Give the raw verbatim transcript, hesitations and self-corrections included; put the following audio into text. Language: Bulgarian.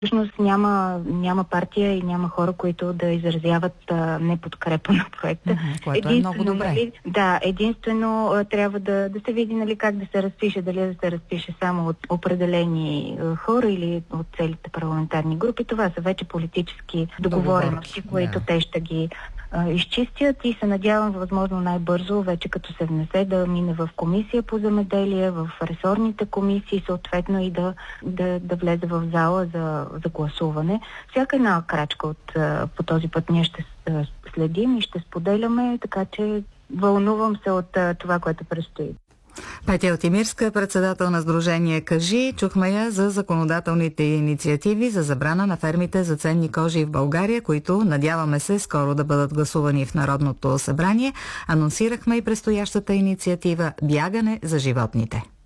Всъщност няма, няма партия и няма хора, които да изразяват а, неподкрепа на проекта. Mm-hmm, което е много добре. Нали, да, единствено а, трябва да, да се види нали, как да се разпише, дали да се разпише само от определени а, хора или от целите парламентарни групи. Това са вече политически договорености, които да. те ще ги а, изчистят и се надявам възможно най-бързо, вече като се внесе, да мине в комисия по земеделие, в ресорните комисии съответно и да, да, да влезе в зала за за гласуване. Всяка една крачка от, по този път ние ще следим и ще споделяме, така че вълнувам се от това, което предстои. Петя Алтимирска, председател на Сдружение Кажи. Чухме я за законодателните инициативи за забрана на фермите за ценни кожи в България, които надяваме се скоро да бъдат гласувани в Народното събрание. Анонсирахме и предстоящата инициатива "Бягане за животните".